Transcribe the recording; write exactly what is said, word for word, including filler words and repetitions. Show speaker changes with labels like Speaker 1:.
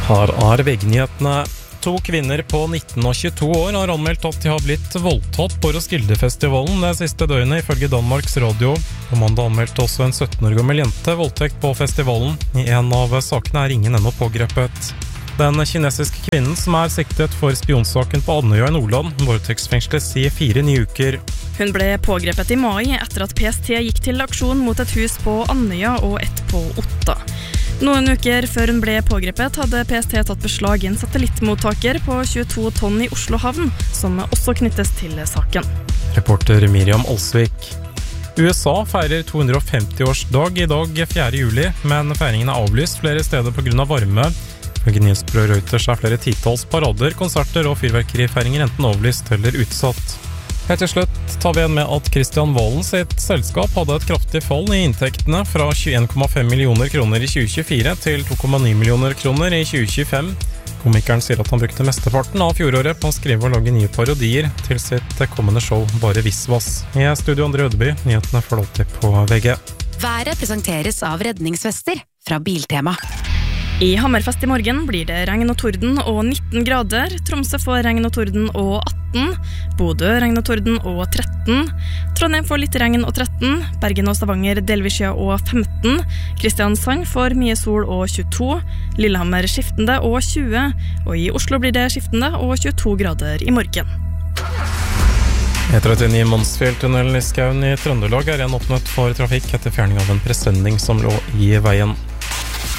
Speaker 1: Her er VG-nyhetene. To kvinner på nitten og tjueto år har anmeldt at de har blitt voldtatt på Roskilde-festivalen det siste døgnet, ifølge Danmarks Radio. På mandag anmeldte også en sytten år gammel jente voldtekt på festivalen. I en av sakene er ingen ennå pågrepet. Den kinesiske kvinnen som er siktet for spionsaken på Andøya i Nordland, voldtektsfengsles i fire nye uker.
Speaker 2: Hun ble pågrepet i mai etter at P S T gikk til aksjon mot et hus på Andøya og et på Otta. Noen uker før hun ble pågrepet hadde P S T tatt beslag i en satellittmottaker på tjueto tonn i Oslo havn, som også knyttes til saken.
Speaker 1: Reporter Miriam Alsvik. U S A feirer to hundre og femti-årsdag i dag fjerde juli, men feiringen er avlyst flere steder på grunn av varme. Ifølge nyhetsbyrået Reuters er flere titalls parader, konserter og fyrverkerifeiringer enten avlyst eller utsatt. Helt til slutt tar vi igjen med at Kristian Valen sitt selskap hadde et kraftig fall i inntektene fra tjueen komma fem millioner kroner i tjue tjuefire til to komma ni millioner kroner i tjue tjuefem. Komikeren sier at han brukte mesteparten av fjoråret på å skrive og lage nye parodier til sitt kommende show Bare Visvas. I studio André Ødeby, nyhetene får du alltid på V G.
Speaker 3: Været presenteres av redningsvester fra Biltema.
Speaker 2: I Hammerfest i morgen blir det regn og torden og nitten grader. Tromsø får regn og torden og atten. Bodø regn og torden og tretten. Trondheim får litt regn og tretten. Bergen og Stavanger delvis skya og femten. Kristiansand får mye sol og tjueto. Lillehammer skiftende og tjue. Og i Oslo blir det skiftende og tjueto grader i morgen.
Speaker 1: E trettini Mansfjelltunnelen i Skaun i Trøndelag er igjen åpnet for trafikk etter fjerning av en presenning som lå i veien.